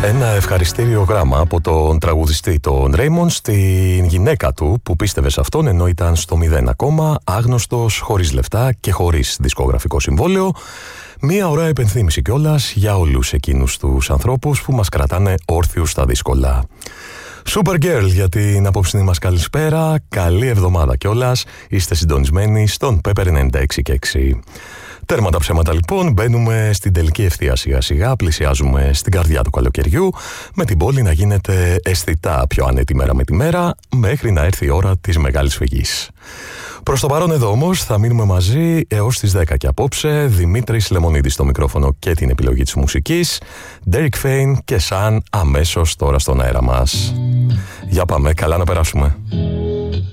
Ένα ευχαριστήριο γράμμα από τον τραγουδιστή τον Ρέιμον στην γυναίκα του που πίστευε σε αυτόν ενώ ήταν στο 0 ακόμα, άγνωστος, χωρίς λεφτά και χωρίς δισκογραφικό συμβόλαιο. Μία ωραία υπενθύμηση κιόλας για όλους εκείνους τους ανθρώπους που μας κρατάνε όρθιους στα δύσκολα. Supergirl για την απόψινή μας καλησπέρα, καλή εβδομάδα κιόλας, είστε συντονισμένοι στον Pepper 96,6. Τέρμα τα ψέματα λοιπόν, μπαίνουμε στην τελική ευθεία σιγά σιγά, πλησιάζουμε στην καρδιά του καλοκαιριού, με την πόλη να γίνεται αισθητά πιο άνετη μέρα με τη μέρα, μέχρι να έρθει η ώρα της μεγάλης φυγής. Προς το παρόν εδώ όμως θα μείνουμε μαζί έως τις 10 και απόψε, Δημήτρης Λεμονίδης στο μικρόφωνο και την επιλογή της μουσικής, Derek Fain και Sun αμέσως τώρα στον αέρα μας. Για πάμε, καλά να περάσουμε.